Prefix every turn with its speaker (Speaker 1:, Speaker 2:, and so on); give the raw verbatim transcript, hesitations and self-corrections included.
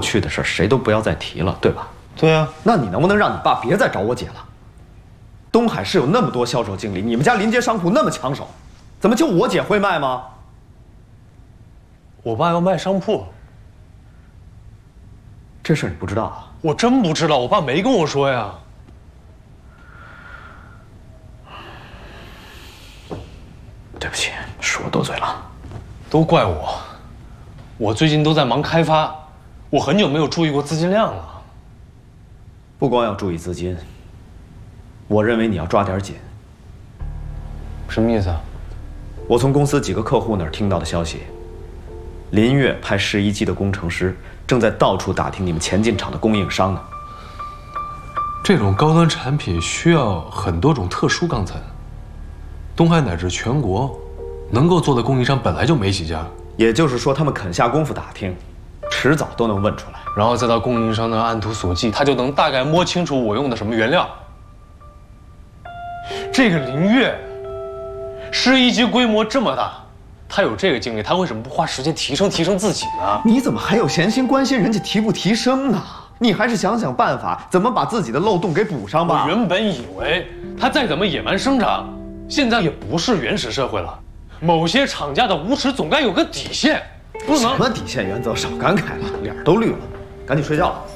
Speaker 1: 去的事谁都不要再提了，对吧？
Speaker 2: 对啊。
Speaker 1: 那你能不能让你爸别再找我姐了？东海市有那么多销售经理，你们家临街商铺那么抢手，怎么就我姐会卖吗？
Speaker 2: 我爸要卖商铺，
Speaker 1: 这事你不知道啊？
Speaker 2: 我真不知道，我爸没跟我说呀。
Speaker 1: 对不起，是我多嘴了。
Speaker 2: 都怪我，我最近都在忙开发，我很久没有注意过资金量了。
Speaker 1: 不光要注意资金，我认为你要抓点紧。
Speaker 2: 什么意思啊？
Speaker 1: 我从公司几个客户那儿听到的消息，林月派试衣机的工程师正在到处打听你们前进厂的供应商呢。
Speaker 2: 这种高端产品需要很多种特殊钢材，东海乃至全国能够做的供应商本来就没几家。
Speaker 1: 也就是说，他们肯下功夫打听，迟早都能问出来，
Speaker 2: 然后再到供应商那按图索骥，他就能大概摸清楚我用的什么原料。这个林月，试衣机规模这么大，他有这个精力，他为什么不花时间提升提升自己呢？
Speaker 1: 你怎么还有闲心关心人家提不提升呢？你还是想想办法，怎么把自己的漏洞给补上吧。
Speaker 2: 我原本以为他再怎么野蛮生长，现在也不是原始社会了。某些厂家的无耻总该有个底线，不能。
Speaker 1: 什么底线原则？少感慨了，脸都绿了，赶紧睡觉了。